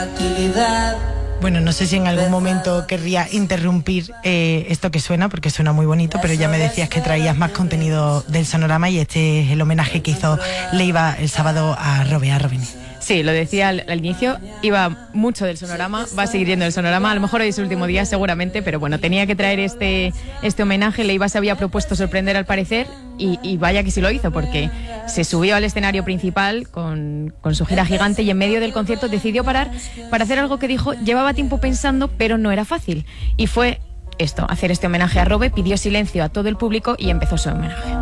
Bueno, no sé si en algún momento querría interrumpir esto que suena, porque suena muy bonito, pero ya me decías que traías más contenido del Sonorama y este es el homenaje que hizo Leiva el sábado a Robini. Sí, lo decía al inicio, iba mucho del Sonorama, va a seguir yendo del Sonorama, a lo mejor hoy es su último día seguramente, pero bueno, tenía que traer este homenaje. Leiva se había propuesto sorprender al parecer y vaya que sí lo hizo, porque se subió al escenario principal con su gira gigante y en medio del concierto decidió parar para hacer algo que dijo llevaba tiempo pensando, pero no era fácil, y fue esto, hacer este homenaje a Robe. Pidió silencio a todo el público y empezó su homenaje.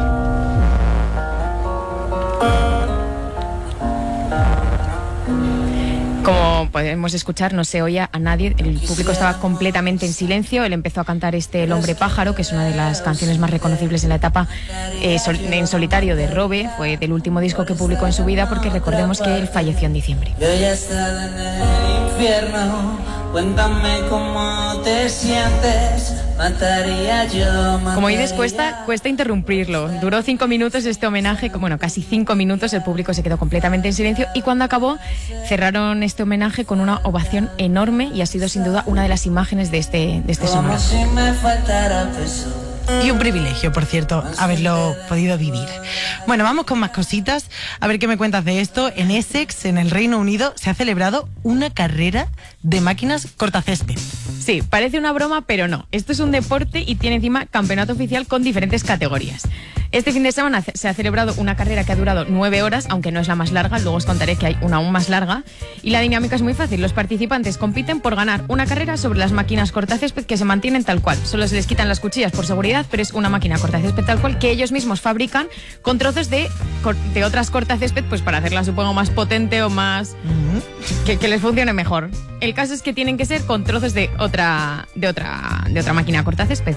Como podemos escuchar, no se oía a nadie, el público estaba completamente en silencio. Él empezó a cantar El hombre pájaro, que es una de las canciones más reconocibles en la etapa en solitario de Robe. Fue del último disco que publicó en su vida, porque recordemos que él falleció en diciembre. Yo ya he estado en el infierno, cuéntame cómo te sientes, mataría yo. Como oídes, cuesta interrumpirlo. Duró 5 minutos este homenaje, bueno, casi 5 minutos, el público se quedó completamente en silencio y cuando acabó cerraron este homenaje con una ovación enorme y ha sido sin duda una de las imágenes de este Sonorama. Si me faltara peso. Y un privilegio, por cierto, haberlo podido vivir. Bueno, vamos con más cositas. A ver qué me cuentas de esto. En Essex, en el Reino Unido, se ha celebrado una carrera de máquinas cortacésped. Sí, parece una broma, pero no. Esto es un deporte y tiene encima campeonato oficial con diferentes categorías. Este fin de semana se ha celebrado una carrera que ha durado 9 horas, aunque no es la más larga, luego os contaré que hay una aún más larga. Y la dinámica es muy fácil, los participantes compiten por ganar una carrera sobre las máquinas cortacésped que se mantienen tal cual. Solo se les quitan las cuchillas por seguridad, pero es una máquina cortacésped tal cual que ellos mismos fabrican con trozos de otras cortacésped, pues para hacerla supongo más potente o más... que les funcione mejor. El caso es que tienen que ser con trozos de otra máquina cortacésped.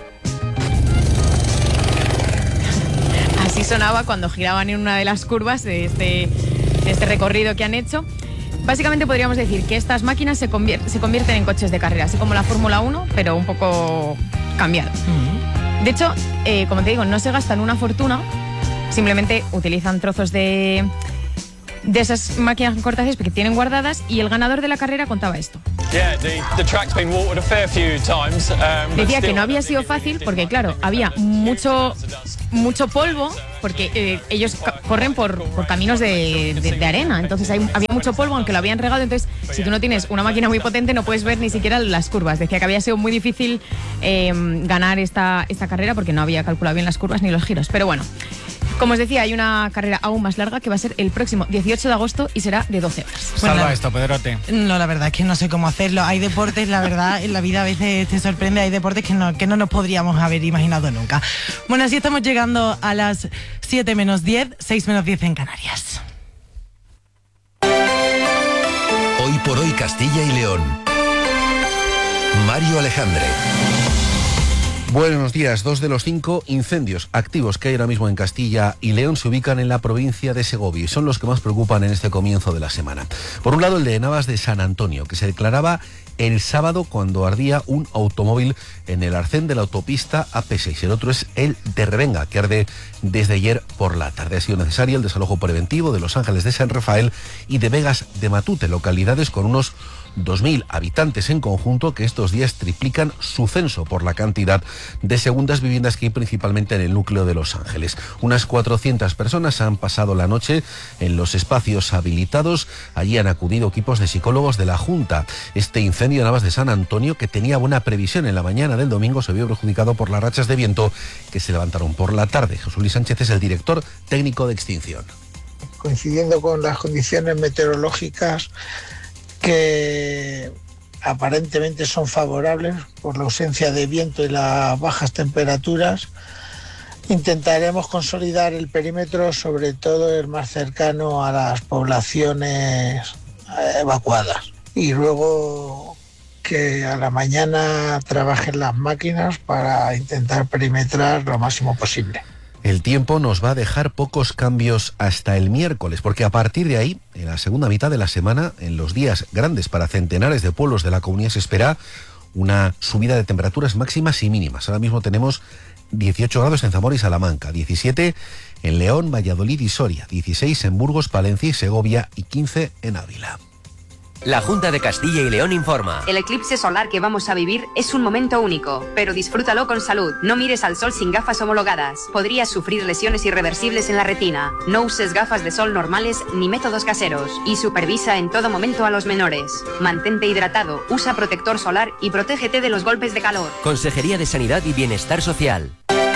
Así sonaba cuando giraban en una de las curvas de este recorrido que han hecho. Básicamente podríamos decir que estas máquinas se convierten en coches de carrera, así como la Fórmula 1, pero un poco cambiado. De hecho, como te digo, no se gastan una fortuna, simplemente utilizan trozos de esas máquinas cortacésped que tienen guardadas, y el ganador de la carrera contaba esto. Decía que no había sido fácil porque, claro, había mucho polvo, porque ellos corren por caminos de arena, entonces había mucho polvo, aunque lo habían regado, entonces si tú no tienes una máquina muy potente no puedes ver ni siquiera las curvas. Decía que había sido muy difícil ganar esta carrera porque no había calculado bien las curvas ni los giros, pero bueno. Como os decía, hay una carrera aún más larga que va a ser el próximo 18 de agosto y será de 12 horas. Salva esto, Pedrote. No, la verdad es que no sé cómo hacerlo. Hay deportes, la verdad, en la vida a veces te sorprende, hay deportes que no nos podríamos haber imaginado nunca. Bueno, así estamos llegando a las 7 menos 10, 6 menos 10 en Canarias. Hoy por hoy Castilla y León. Mario Alejandre. Buenos días. 2 de los 5 incendios activos que hay ahora mismo en Castilla y León se ubican en la provincia de Segovia y son los que más preocupan en este comienzo de la semana. Por un lado, el de Navas de San Antonio, que se declaraba el sábado cuando ardía un automóvil en el arcén de la autopista AP6. El otro es el de Revenga, que arde desde ayer por la tarde. Ha sido necesario el desalojo preventivo de Los Ángeles de San Rafael y de Vegas de Matute, localidades con unos 2.000 habitantes en conjunto, que estos días triplican su censo por la cantidad de segundas viviendas que hay principalmente en el núcleo de Los Ángeles. Unas 400 personas han pasado la noche en los espacios habilitados. Allí han acudido equipos de psicólogos de la Junta. Este incendio de Navas de San Antonio, que tenía buena previsión en la mañana del domingo, se vio perjudicado por las rachas de viento que se levantaron por la tarde. José Luis Sánchez es el director técnico de extinción. Coincidiendo con las condiciones meteorológicas que aparentemente son favorables por la ausencia de viento y las bajas temperaturas, intentaremos consolidar el perímetro, sobre todo el más cercano a las poblaciones evacuadas, y luego que a la mañana trabajen las máquinas para intentar perimetrar lo máximo posible. El tiempo nos va a dejar pocos cambios hasta el miércoles, porque a partir de ahí, en la segunda mitad de la semana, en los días grandes para centenares de pueblos de la comunidad, se espera una subida de temperaturas máximas y mínimas. Ahora mismo tenemos 18 grados en Zamora y Salamanca, 17 en León, Valladolid y Soria, 16 en Burgos, Palencia y Segovia y 15 en Ávila. La Junta de Castilla y León informa. El eclipse solar que vamos a vivir es un momento único, pero disfrútalo con salud. No mires al sol sin gafas homologadas. Podrías sufrir lesiones irreversibles en la retina. No uses gafas de sol normales ni métodos caseros. Y supervisa en todo momento a los menores. Mantente hidratado, usa protector solar y protégete de los golpes de calor. Consejería de Sanidad y Bienestar Social.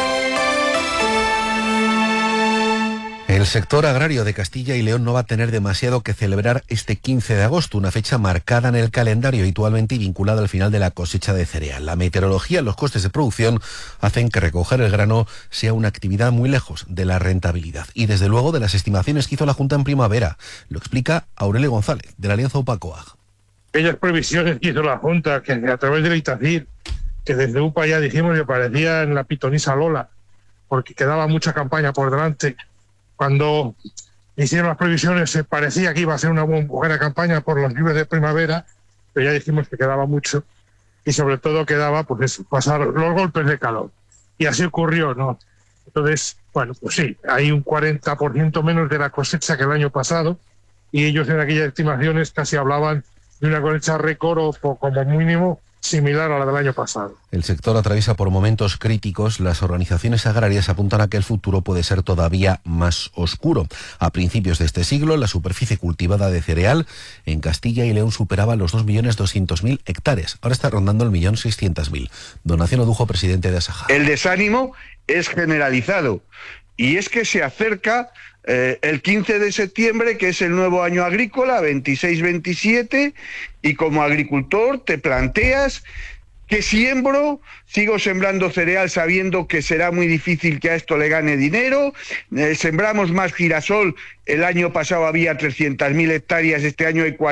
El sector agrario de Castilla y León no va a tener demasiado que celebrar este 15 de agosto, una fecha marcada en el calendario habitualmente y vinculada al final de la cosecha de cereal. La meteorología y los costes de producción hacen que recoger el grano sea una actividad muy lejos de la rentabilidad y desde luego de las estimaciones que hizo la Junta en primavera. Lo explica Aurelio González, de la Alianza UPA-COAG. Aquellas previsiones que hizo la Junta, que a través del ITACIR, que desde UPA ya dijimos que parecía en la pitonisa Lola, porque quedaba mucha campaña por delante. Cuando hicieron las previsiones se parecía que iba a ser una buena campaña por las lluvias de primavera, pero ya dijimos que quedaba mucho y sobre todo quedaba pues eso, pasar los golpes de calor. Y así ocurrió, ¿no? Entonces, bueno, pues sí, hay un 40% menos de la cosecha que el año pasado y ellos en aquellas estimaciones casi hablaban de una cosecha récord o como mínimo similar a la del año pasado. El sector atraviesa por momentos críticos. Las organizaciones agrarias apuntan a que el futuro puede ser todavía más oscuro. A principios de este siglo, la superficie cultivada de cereal en Castilla y León superaba los 2.200.000 hectáreas. Ahora está rondando el 1.600.000. Donación Odujo, presidente de Asaja. El desánimo es generalizado y es que se acerca el 15 de septiembre, que es el nuevo año agrícola, 26-27, y como agricultor te planteas ¿qué siembro? Sigo sembrando cereal sabiendo que será muy difícil que a esto le gane dinero. Sembramos más girasol. El año pasado había 300.000 hectáreas, este año hay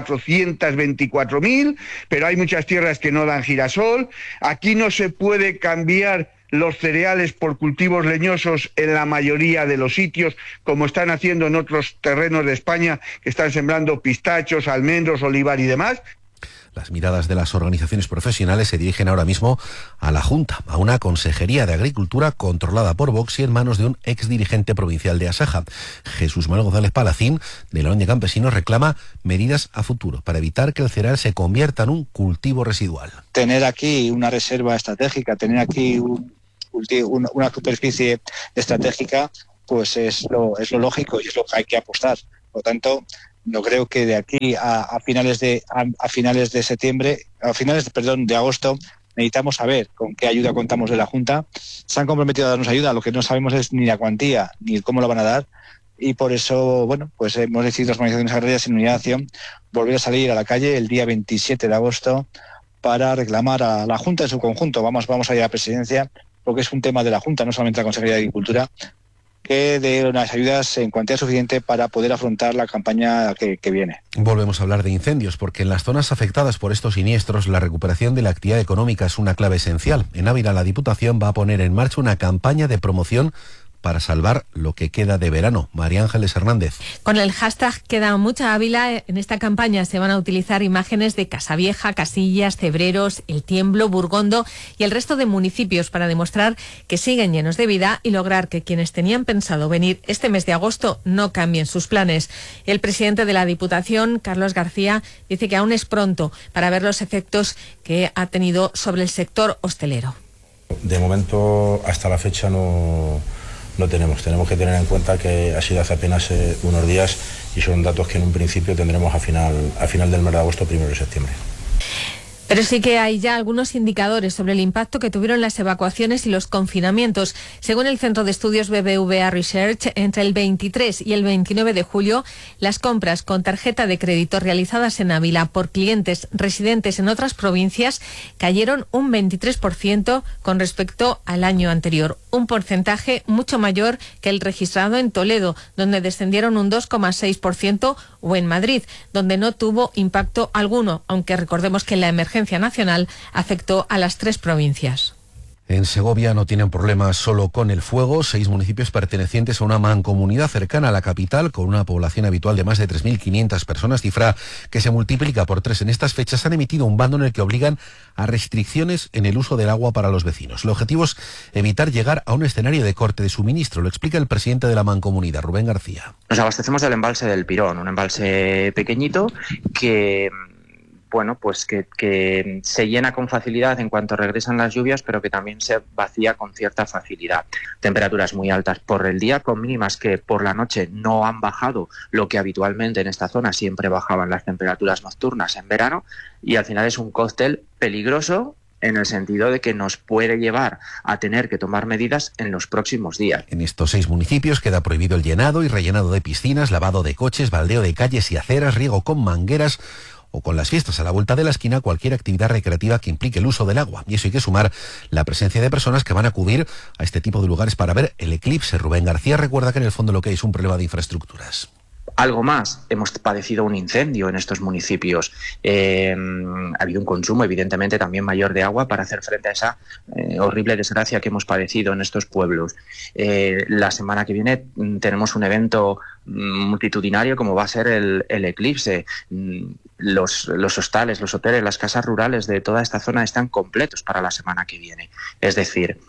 424.000, pero hay muchas tierras que no dan girasol. Aquí no se puede cambiar los cereales por cultivos leñosos en la mayoría de los sitios, como están haciendo en otros terrenos de España, que están sembrando pistachos, almendros, olivar y demás. Las miradas de las organizaciones profesionales se dirigen ahora mismo a la Junta, a una consejería de Agricultura controlada por Vox y en manos de un exdirigente provincial de Asaja. Jesús Manuel González Palacín, de la Unión de Campesinos, reclama medidas a futuro para evitar que el cereal se convierta en un cultivo residual. Tener aquí una reserva estratégica, tener aquí una superficie estratégica, pues es lo lógico y es lo que hay que apostar. Por lo tanto, no creo que de aquí a finales de agosto necesitamos saber con qué ayuda contamos de la Junta. Se han comprometido a darnos ayuda, lo que no sabemos es ni la cuantía ni cómo lo van a dar. Y por eso, bueno, pues hemos decidido las organizaciones agrarias en unidad de acción volver a salir a la calle el día 27 de agosto para reclamar a la Junta en su conjunto. Vamos a ir a la presidencia, porque es un tema de la Junta, no solamente la Consejería de Agricultura, que dé unas ayudas en cuantía suficiente para poder afrontar la campaña que viene. Volvemos a hablar de incendios, porque en las zonas afectadas por estos siniestros la recuperación de la actividad económica es una clave esencial. En Ávila la Diputación va a poner en marcha una campaña de promoción para salvar lo que queda de verano. María Ángeles Hernández. Con el hashtag Queda Mucha Ávila, en esta campaña se van a utilizar imágenes de Casavieja, Casillas, Cebreros, El Tiemblo, Burgondo y el resto de municipios para demostrar que siguen llenos de vida y lograr que quienes tenían pensado venir este mes de agosto no cambien sus planes. El presidente de la Diputación, Carlos García, dice que aún es pronto para ver los efectos que ha tenido sobre el sector hostelero. De momento, hasta la fecha no tenemos que tener en cuenta que ha sido hace apenas unos días y son datos que en un principio tendremos a final del mes de agosto, 1 de septiembre. Pero sí que hay ya algunos indicadores sobre el impacto que tuvieron las evacuaciones y los confinamientos. Según el Centro de Estudios BBVA Research, entre el 23 y el 29 de julio, las compras con tarjeta de crédito realizadas en Ávila por clientes residentes en otras provincias cayeron un 23% con respecto al año anterior, un porcentaje mucho mayor que el registrado en Toledo, donde descendieron un 2,6%, o en Madrid, donde no tuvo impacto alguno, aunque recordemos que la emergencia nacional afectó a las 3 provincias. En Segovia no tienen problemas solo con el fuego. 6 municipios pertenecientes a una mancomunidad cercana a la capital, con una población habitual de más de 3.500 personas, cifra que se multiplica por 3 en estas fechas, han emitido un bando en el que obligan a restricciones en el uso del agua para los vecinos. El objetivo es evitar llegar a un escenario de corte de suministro, lo explica el presidente de la mancomunidad, Rubén García. Nos abastecemos del embalse del Pirón, un embalse pequeñito que bueno, pues que se llena con facilidad en cuanto regresan las lluvias, pero que también se vacía con cierta facilidad. Temperaturas muy altas por el día, con mínimas que por la noche no han bajado lo que habitualmente en esta zona siempre bajaban las temperaturas nocturnas en verano, y al final es un cóctel peligroso en el sentido de que nos puede llevar a tener que tomar medidas en los próximos días. En estos 6 municipios queda prohibido el llenado y rellenado de piscinas, lavado de coches, baldeo de calles y aceras, riego con mangueras o con las fiestas a la vuelta de la esquina, cualquier actividad recreativa que implique el uso del agua. Y eso hay que sumar la presencia de personas que van a acudir a este tipo de lugares para ver el eclipse. Rubén García recuerda que en el fondo lo que hay es un problema de infraestructuras. Algo más, hemos padecido un incendio en estos municipios. Ha habido un consumo, evidentemente, también mayor de agua para hacer frente a esa horrible desgracia que hemos padecido en estos pueblos. La semana que viene tenemos un evento multitudinario como va a ser el eclipse. Los hostales, los hoteles, las casas rurales de toda esta zona están completos para la semana que viene. Es decir,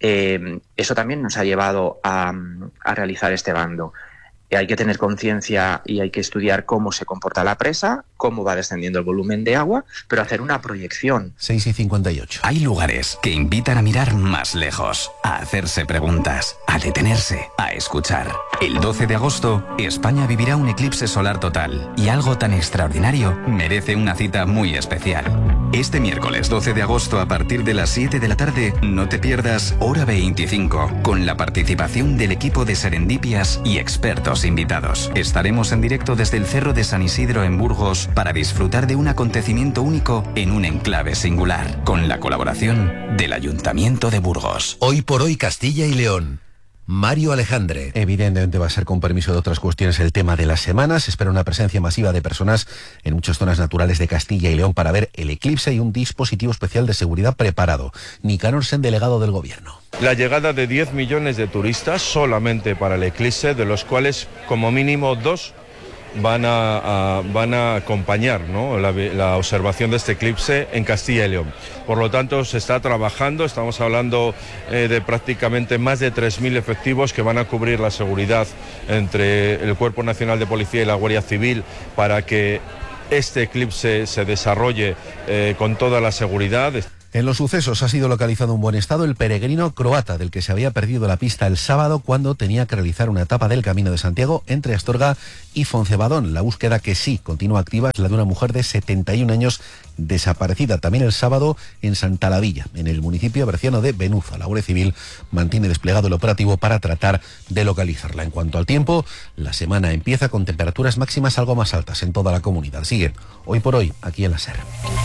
eso también nos ha llevado a realizar este bando. Hay que tener conciencia y hay que estudiar cómo se comporta la presa, cómo va descendiendo el volumen de agua, pero hacer una proyección. 6:58. Hay lugares que invitan a mirar más lejos, a hacerse preguntas, a detenerse, a escuchar. El 12 de agosto, España vivirá un eclipse solar total y algo tan extraordinario merece una cita muy especial. Este miércoles 12 de agosto a partir de las 7 de la tarde, no te pierdas Hora 25, con la participación del equipo de Serendipias y expertos invitados. Estaremos en directo desde el Cerro de San Isidro en Burgos para disfrutar de un acontecimiento único en un enclave singular, con la colaboración del Ayuntamiento de Burgos. Hoy por hoy Castilla y León. Mario Alejandre. Evidentemente va a ser, con permiso de otras cuestiones, el tema de la semana. Se espera una presencia masiva de personas en muchas zonas naturales de Castilla y León para ver el eclipse y un dispositivo especial de seguridad preparado. Nicanor Sen, delegado del Gobierno. La llegada de 10 millones de turistas solamente para el eclipse, de los cuales como mínimo 2 van a acompañar, ¿no?, la observación de este eclipse en Castilla y León. Por lo tanto, se está trabajando, estamos hablando de prácticamente más de 3.000 efectivos que van a cubrir la seguridad entre el Cuerpo Nacional de Policía y la Guardia Civil para que este eclipse se desarrolle con toda la seguridad. En los sucesos ha sido localizado en buen estado el peregrino croata del que se había perdido la pista el sábado cuando tenía que realizar una etapa del Camino de Santiago entre Astorga y Foncebadón. La búsqueda, que sí continúa activa, es la de una mujer de 71 años desaparecida también el sábado en Santa Lavilla, en el municipio berciano de Benuza. La Guardia Civil mantiene desplegado el operativo para tratar de localizarla. En cuanto al tiempo, la semana empieza con temperaturas máximas algo más altas en toda la comunidad. Sigue Hoy por Hoy aquí en la SER.